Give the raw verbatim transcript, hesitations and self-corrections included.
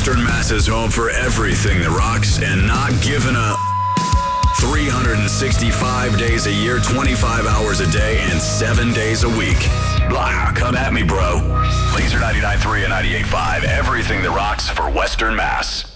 Western Mass's home for everything that rocks and not giving a three hundred sixty-five days a year, twenty-five hours a day, and seven days a week. Blah, come at me, bro. Laser ninety-nine point three and ninety-eight point five, everything that rocks for Western Mass.